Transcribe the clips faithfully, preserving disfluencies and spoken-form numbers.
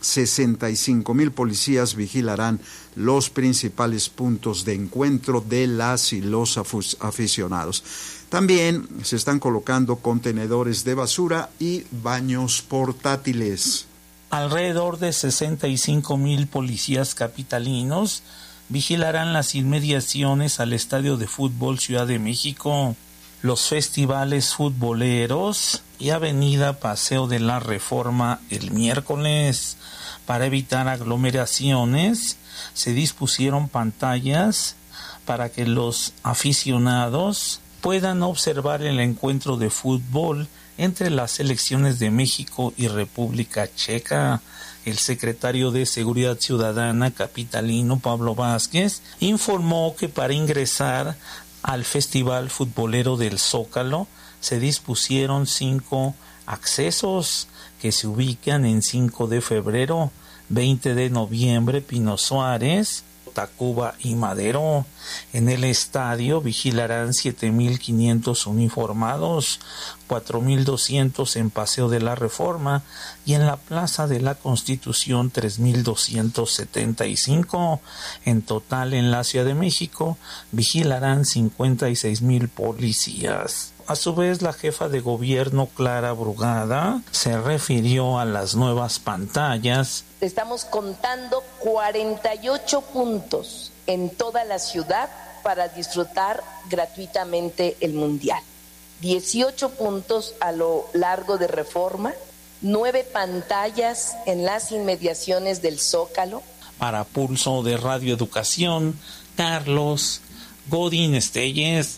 sesenta y cinco mil policías vigilarán los principales puntos de encuentro de las y los aficionados. También se están colocando contenedores de basura y baños portátiles. Alrededor de sesenta y cinco mil policías capitalinos vigilarán las inmediaciones al Estadio de Fútbol Ciudad de México, los festivales futboleros y Avenida Paseo de la Reforma el miércoles. Para evitar aglomeraciones, se dispusieron pantallas para que los aficionados puedan observar el encuentro de fútbol entre las selecciones de México y República Checa. El secretario de Seguridad Ciudadana capitalino, Pablo Vázquez, informó que para ingresar al Festival Futbolero del Zócalo se dispusieron cinco accesos que se ubican en cinco de febrero, veinte de noviembre, Pino Suárez, Tacuba y Madero. En el estadio vigilarán siete mil quinientos uniformados, cuatro mil doscientos en Paseo de la Reforma y en la Plaza de la Constitución tres mil doscientos setenta y cinco. En total en la Ciudad de México vigilarán cincuenta y seis mil policías. A su vez, la jefa de gobierno, Clara Brugada, se refirió a las nuevas pantallas. Estamos contando cuarenta y ocho puntos en toda la ciudad para disfrutar gratuitamente el Mundial. dieciocho puntos a lo largo de Reforma, nueve pantallas en las inmediaciones del Zócalo. Para Pulso de Radio Educación, Carlos Godín Estelles.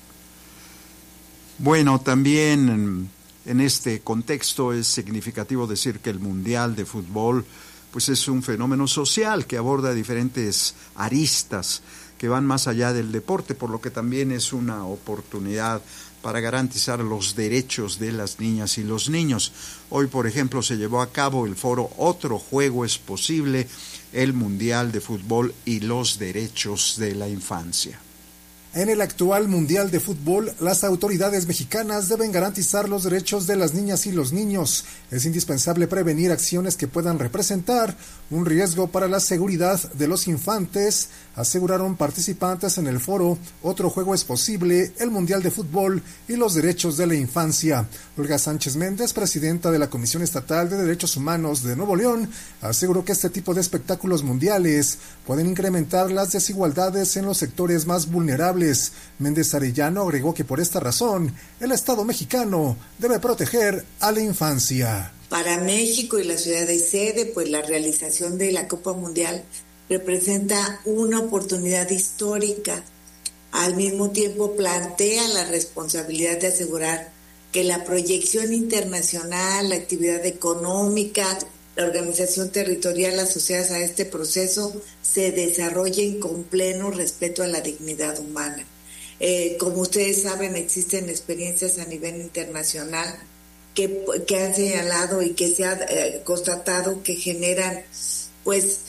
Bueno, también en este contexto es significativo decir que el Mundial de Fútbol pues es un fenómeno social que aborda diferentes aristas que van más allá del deporte, por lo que también es una oportunidad para garantizar los derechos de las niñas y los niños. Hoy, por ejemplo, se llevó a cabo el foro Otro Juego es Posible, el Mundial de Fútbol y los Derechos de la Infancia. En el actual Mundial de Fútbol, las autoridades mexicanas deben garantizar los derechos de las niñas y los niños. Es indispensable prevenir acciones que puedan representar un riesgo para la seguridad de los infantes, aseguraron participantes en el foro Otro Juego es Posible, el Mundial de Fútbol y los Derechos de la Infancia. Olga Sánchez Méndez, presidenta de la Comisión Estatal de Derechos Humanos de Nuevo León, aseguró que este tipo de espectáculos mundiales pueden incrementar las desigualdades en los sectores más vulnerables. Méndez Arellano agregó que por esta razón el Estado mexicano debe proteger a la infancia. Para México y la ciudad de sede, pues la realización de la Copa Mundial representa una oportunidad histórica. Al mismo tiempo plantea la responsabilidad de asegurar que la proyección internacional, la actividad económica, la organización territorial asociadas a este proceso se desarrollen con pleno respeto a la dignidad humana. Eh, como ustedes saben, existen experiencias a nivel internacional que, que han señalado y que se ha eh, constatado que generan, pues,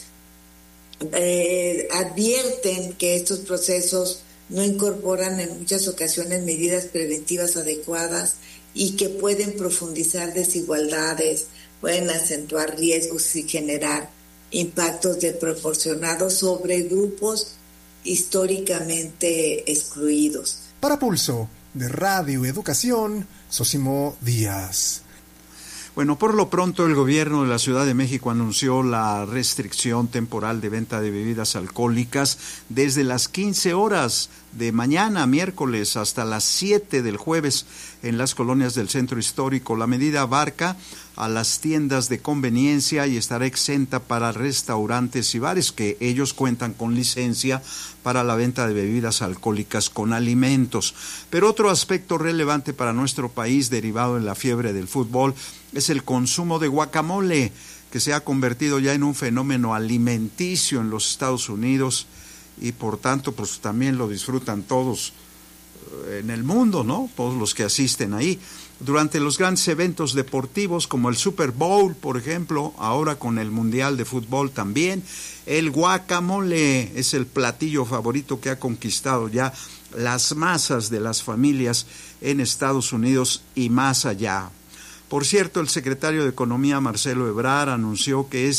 eh, advierten que estos procesos no incorporan en muchas ocasiones medidas preventivas adecuadas y que pueden profundizar desigualdades, pueden acentuar riesgos y generar impactos desproporcionados sobre grupos históricamente excluidos. Para Pulso de Radio Educación, Sosimo Díaz. Bueno, por lo pronto el gobierno de la Ciudad de México anunció la restricción temporal de venta de bebidas alcohólicas desde las quince horas de mañana, miércoles, hasta las siete del jueves en las colonias del centro histórico. La medida abarca a las tiendas de conveniencia y estará exenta para restaurantes y bares que ellos cuentan con licencia para la venta de bebidas alcohólicas con alimentos. Pero otro aspecto relevante para nuestro país derivado de la fiebre del fútbol es el consumo de guacamole, que se ha convertido ya en un fenómeno alimenticio en los Estados Unidos y por tanto pues también lo disfrutan todos en el mundo, ¿no? Todos los que asisten ahí. Durante los grandes eventos deportivos como el Super Bowl, por ejemplo, ahora con el Mundial de Fútbol también, el guacamole es el platillo favorito que ha conquistado ya las masas de las familias en Estados Unidos y más allá. Por cierto, el secretario de Economía, Marcelo Ebrard, anunció que es